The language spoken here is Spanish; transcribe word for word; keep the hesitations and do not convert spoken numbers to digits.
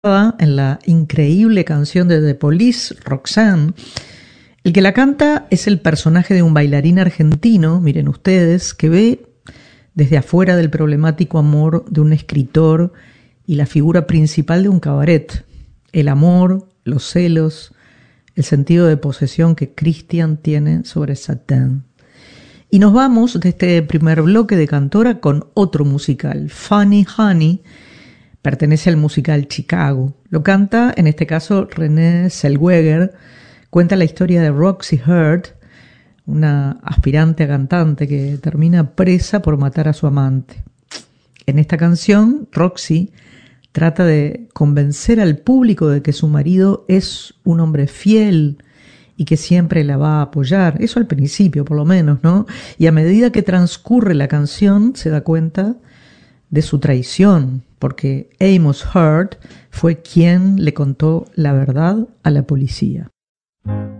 En la increíble canción de The Police, Roxanne. El que la canta es el personaje de un bailarín argentino, miren ustedes, que ve desde afuera del problemático amor de un escritor y la figura principal de un cabaret. El amor, los celos, el sentido de posesión que Christian tiene sobre Satán. Y nos vamos de este primer bloque de Cantora con otro musical, Funny Honey. Pertenece al musical Chicago. Lo canta, en este caso, Renée Zellweger. Cuenta la historia de Roxy Hurt, una aspirante a cantante que termina presa por matar a su amante. En esta canción, Roxy trata de convencer al público de que su marido es un hombre fiel y que siempre la va a apoyar. Eso al principio, por lo menos, ¿no? Y a medida que transcurre la canción, se da cuenta de su traición, porque Amos Hurt fue quien le contó la verdad a la policía.